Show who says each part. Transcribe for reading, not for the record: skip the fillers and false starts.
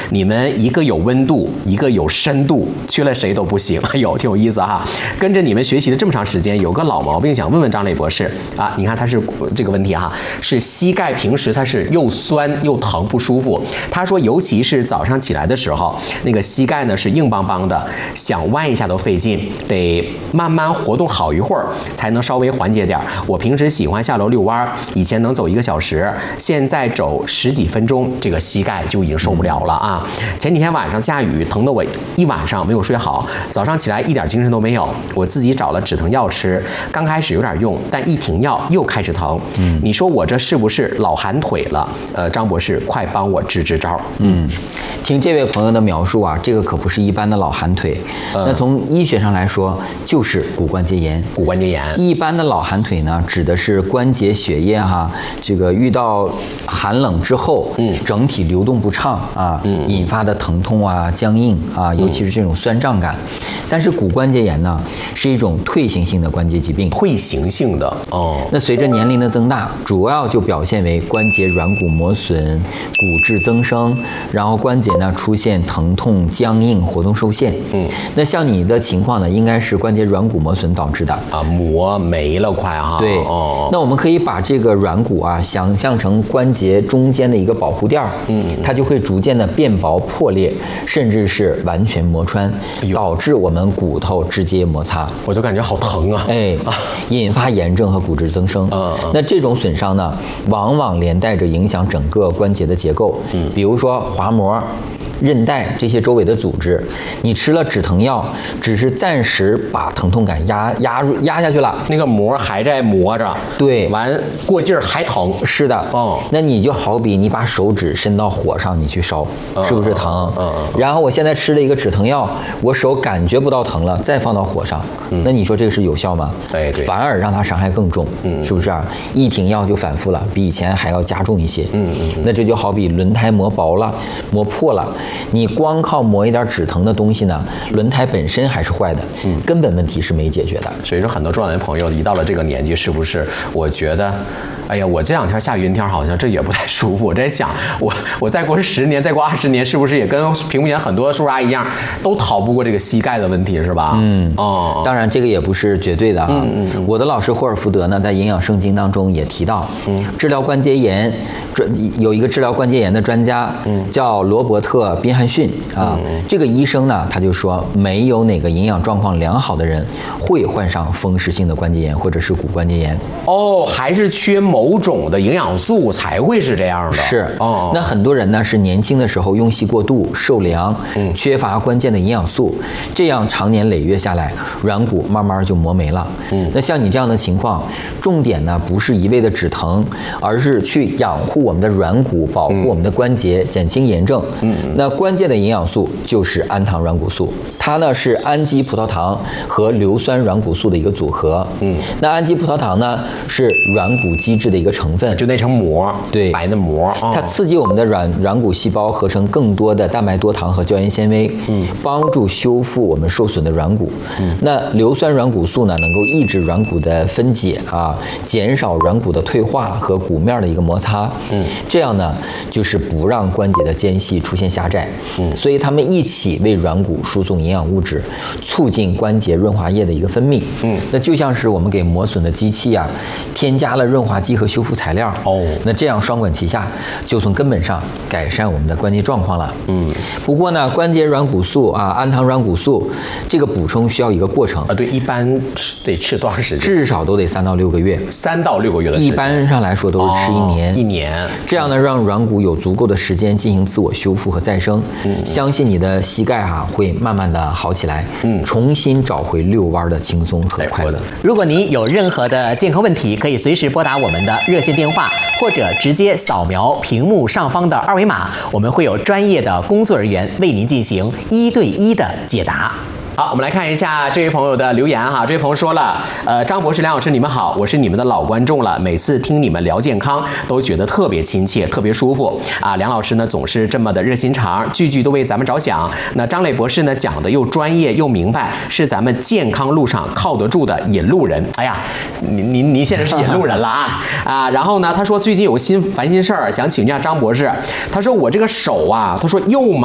Speaker 1: 你们一个有温度，一个有深度，缺了谁都不行。哎呦，挺有意思哈！跟着你们学习了这么长时间，有个老毛病想问问张磊博士啊。你看他是这个问题哈，是膝盖平时他是又酸又疼不舒服。他说，尤其是早上起来的时候，那个膝盖呢是硬邦邦的，想弯一下都费劲，得慢慢活动好一会儿才能稍微缓解点。我平时喜欢下楼遛弯，以前能走1个小时，现在走10几分钟，这个膝盖就已经受不了了啊！前几天晚上下雨，疼得我一晚上没有睡好，早上起来一点精神都没有。我自己找了止疼药吃，刚开始有点用，但一停药又开始疼。你说我这是不是老寒腿了？张博士，快帮我支支招。
Speaker 2: 听这位朋友的描述啊，这个可不是一般的老寒腿，那从医学上来说，就是骨关节炎。
Speaker 1: 骨关节炎，
Speaker 2: 一般的老寒腿呢，指的是关节血液这个遇到寒冷之后，整体流动不畅啊，引发的疼痛啊、僵硬啊，尤其是这种酸胀感。但是骨关节炎呢，是一种退行性的关节疾病。
Speaker 1: 退行性的哦。
Speaker 2: 那随着年龄的增大，主要就表现为关节软骨磨损、骨质增生，然后关节呢出现疼痛、僵硬、活动受限。那像你的情况呢，应该是关节软骨磨损导致的
Speaker 1: 啊，磨没了快哈。
Speaker 2: 对，那我们可以把这个软骨啊想象成关节中间的一个保护垫儿，它就会逐渐的变薄、破裂，甚至是完全磨穿，导致我们骨头直接摩擦。
Speaker 1: 我就感觉好疼啊！
Speaker 2: 引发炎症和骨质增生。那这种损伤呢，往往连带着影响整个关节的结构。比如说滑膜、韧带这些周围的组织，你吃了止疼药，只是暂时把疼痛感压下去了，
Speaker 1: 那个膜还在磨着，
Speaker 2: 对，
Speaker 1: 完过劲儿还疼。
Speaker 2: 是的，那你就好比你把手指伸到火上，你去烧，是不是疼？然后我现在吃了一个止疼药，我手感觉不到疼了，再放到火上，那你说这个是有效吗？
Speaker 1: 对，
Speaker 2: 反而让它伤害更重，是不是啊？一停药就反复了，比以前还要加重一些。那这就好比轮胎磨薄了、磨破了。你光靠磨一点止疼的东西呢，轮胎本身还是坏的，根本问题是没解决的。
Speaker 1: 所以说，很多中老年朋友一到了这个年纪，是不是？我觉得，哎呀，我这2天下雨天，好像这也不太舒服。我在想，我再过10年，再过20年，是不是也跟屏幕前很多叔叔阿姨一样，都逃不过这个膝盖的问题，是吧？
Speaker 2: 当然这个也不是绝对的啊。我的老师霍尔福德呢，在营养圣经当中也提到，治疗关节炎，有一个治疗关节炎的专家，叫罗伯特·宾汉逊啊。这个医生呢，他就说，没有哪个营养状况良好的人会患上风湿性的关节炎或者是骨关节炎。
Speaker 1: 还是缺某种的营养素才会是这样的。
Speaker 2: 是那很多人呢是年轻的时候用膝过度、受凉，缺乏关键的营养素，这样长年累月下来，软骨慢慢就磨没了。那像你这样的情况，重点呢不是一味的止疼，而是去养护我们的软骨，保护我们的关节，减轻炎症。那关键的营养素就是氨糖软骨素，它呢是氨基葡萄糖和硫酸软骨素的一个组合。那氨基葡萄糖呢是软骨基质的一个成分，
Speaker 1: 就那层膜，
Speaker 2: 对，
Speaker 1: 白的膜，
Speaker 2: 它刺激我们的软骨细胞合成更多的蛋白多糖和胶原纤维，帮助修复我们受损的软骨。那硫酸软骨素呢，能够抑制软骨的分解啊，减少软骨的退化和骨面的一个摩擦。这样呢，就是不让关节的间隙出现狭窄。所以它们一起为软骨输送营养物质，促进关节润滑液的一个分泌。那就像是我们给磨损的机器啊，添加了润滑剂和修复材料。那这样双管齐下，就从根本上改善我们的关节状况了。不过呢，关节软骨素啊，氨糖软骨素这个补充需要一个过程
Speaker 1: 啊。对，一般得吃多长时间？
Speaker 2: 至少都得3到6个月。
Speaker 1: 3到6个月的时间。
Speaker 2: 一般上来说都是吃1年。
Speaker 1: 1年。
Speaker 2: 这样呢，让软骨有足够的时间进行自我修复和再生。相信你的膝盖会慢慢的好起来。重新找回遛弯的轻松和快乐。
Speaker 3: 如果您有任何的健康问题，可以随时拨打我们的热线电话，或者直接扫描屏幕上方的2维码，我们会有专业的工作人员为您进行1对1的解答。
Speaker 1: 好，我们来看一下这位朋友的留言哈。这位朋友说了，张博士、梁老师，你们好，我是你们的老观众了，每次听你们聊健康，都觉得特别亲切，特别舒服啊。梁老师呢，总是这么的热心肠，句句都为咱们着想。那张磊博士呢，讲的又专业又明白，是咱们健康路上靠得住的引路人。哎呀，您现在是引路人了啊！然后呢，他说最近有个烦心事儿，想请教张博士。他说我这个手啊，他说又麻